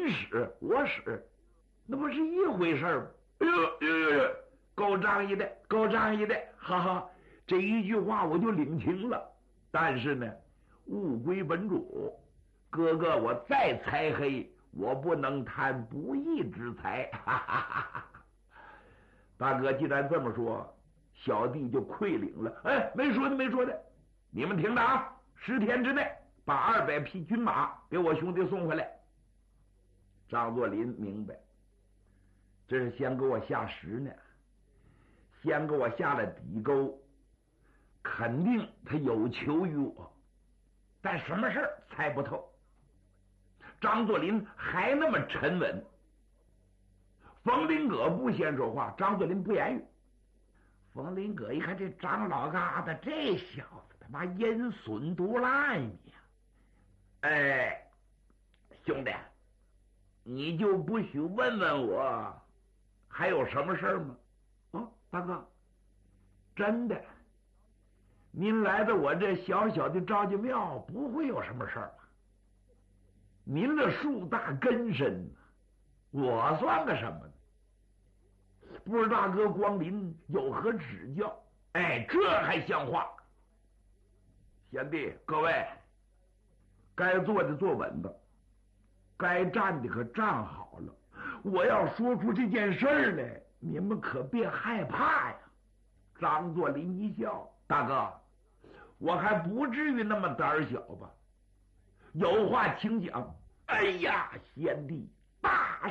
您使我使，那不是一回事吗？哎呦，够仗义的，够仗义的，哈哈，这一句话我就领情了。但是呢，物归本主，哥哥我再财黑，我不能贪不义之财。哈哈哈哈。大哥既然这么说，小弟就愧领了。哎，没说的，没说的，你们听着啊，10天之内把200匹军马给我兄弟送回来。张作霖明白，这是先给我下石呢，先给我下了底沟，肯定他有求于我，但什么事猜不透。张作霖还那么沉稳，冯林葛不先说话，张作霖不言语。冯林葛一看这张老疙瘩，这小子他妈阴损毒烂呀！哎，兄弟，你就不许问问我还有什么事吗？哦，大哥，真的，您来到我这小小的赵家庙，不会有什么事吧？您这树大根深，我算个什么呢？不知大哥光临有何指教？哎，这还像话？贤弟，各位，该坐的坐稳的，该站的可站好了。我要说出这件事儿来，你们可别害怕呀。张作霖一笑，大哥，我还不至于那么胆小吧？有话请讲。哎呀，贤弟，大